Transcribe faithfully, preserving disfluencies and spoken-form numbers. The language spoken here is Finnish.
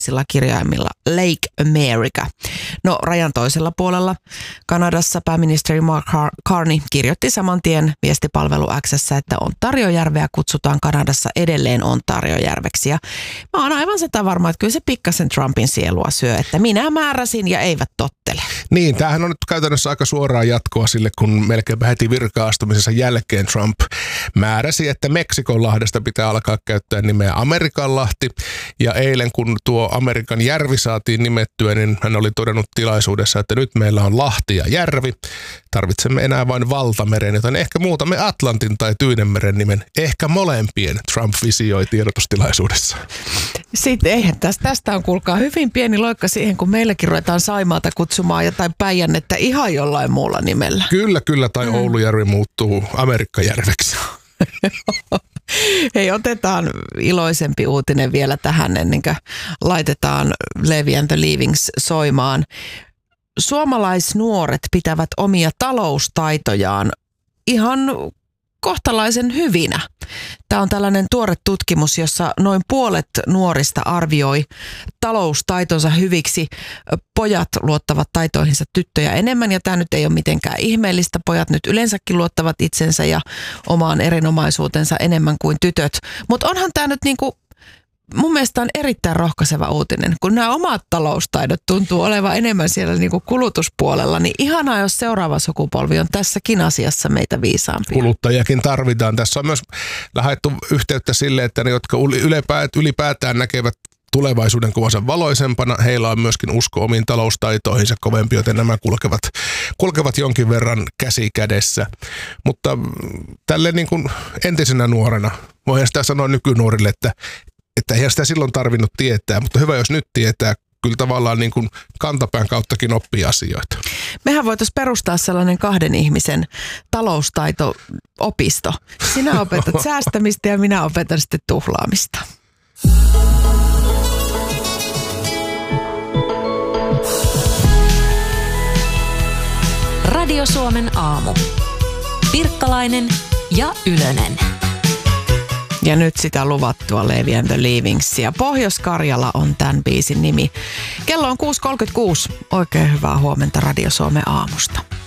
sillä kirjaimilla Lake America. No rajan toisella puolella Kanadassa pääministeri Mark Carney kirjoitti saman tien viestipalvelu X:ssä, että Ontariojärveä kutsutaan Kanadassa edelleen Ontariojärveksi. Ja mä oon aivan sitä varma, että kyllä se pikkasen Trumpin sielua syö, että minä määräsin ja eivät tottele. Niin, tämähän on nyt käytännössä aika suoraa jatkoa sille, kun melkein heti virka-astumisensa jälkeen Trump määräsi, että Meksikonlahdesta pitää alkaa käyttää nimeä Amerikanlahti. Ja eilen, kun tuo Amerikan järvi saatiin nimettyä, niin hän oli todennut tilaisuudessa, että nyt meillä on Lahti ja järvi. Tarvitsemme enää vain valtameren, joten ehkä muutamme Atlantin tai Tyynenmeren nimen. Ehkä molempien, Trump visioi tiedotustilaisuudessa. Sitten eihän tästä, tästä on kuulkaa hyvin pieni loikka siihen, kun meilläkin ruvetaan Saimaata kutsumaan jotain Päijännettä ihan jollain muulla nimellä. Kyllä, kyllä, tai mm. Oulujärvi muuttuu Amerikkajärveksi. Hei, otetaan iloisempi uutinen vielä tähän ennen kuin laitetaan Levi and the Leavings soimaan. Suomalaisnuoret pitävät omia taloustaitojaan ihan kohtalaisen hyvinä. Tämä on tällainen tuore tutkimus, jossa noin puolet nuorista arvioi taloustaitonsa hyviksi. Pojat luottavat taitoihinsa tyttöjä enemmän, ja tämä nyt ei ole mitenkään ihmeellistä. Pojat nyt yleensäkin luottavat itsensä ja omaan erinomaisuutensa enemmän kuin tytöt. Mutta onhan tämä nyt niinku, mun mielestä on erittäin rohkaiseva uutinen, kun nämä omat taloustaidot tuntuu olevan enemmän siellä niinku kulutuspuolella, niin ihanaa, jos seuraava sukupolvi on tässäkin asiassa meitä viisaampia. Kuluttajakin tarvitaan. Tässä on myös lähdetty yhteyttä sille, että ne, jotka ylipäätään näkevät tulevaisuuden kuvansa valoisempana, heillä on myöskin usko omiin taloustaitoihinsa kovempi, joten nämä kulkevat, kulkevat jonkin verran käsi kädessä. Mutta tälle niin kuin entisenä nuorena, voihan sitä sanoa nykynuorille, että Että eihän sitä silloin tarvinnut tietää, mutta hyvä, jos nyt tietää, kyllä tavallaan niin kuin kantapään kauttakin oppii asioita. Mehän voitaisiin perustaa sellainen kahden ihmisen taloustaito-opisto. Sinä opetat säästämistä ja minä opetan sitten tuhlaamista. Radio Suomen aamu. Pirkkalainen ja Ylönen. Ja nyt sitä luvattua Levi and the Leavingsia. Pohjois-Karjala on tämän biisin nimi. Kello on kuusi kolmekymmentäkuusi. Oikein hyvää huomenta Radio Suomen aamusta.